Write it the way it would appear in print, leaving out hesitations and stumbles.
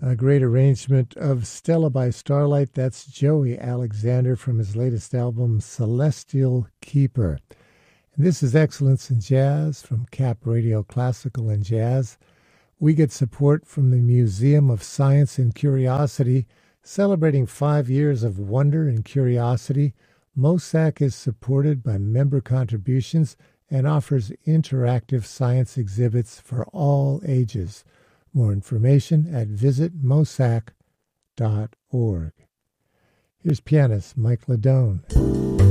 A great arrangement of Stella by Starlight. That's Joey Alexander from his latest album, Celestial Keeper. And this is Excellence in Jazz from Cap Radio Classical and Jazz. We get support from the Museum of Science and Curiosity, celebrating 5 years of wonder and curiosity. MOSAC is supported by member contributions and offers interactive science exhibits for all ages. More information at visitmosac.org. Here's pianist Mike Ladone.